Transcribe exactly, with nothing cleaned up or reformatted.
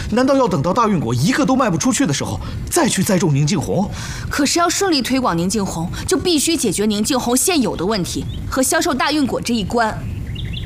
难道要等到大运果一个都卖不出去的时候，再去栽种宁静红？ 可是要顺利推广宁静红，就必须解决宁静红现有的问题和销售大运果这一关。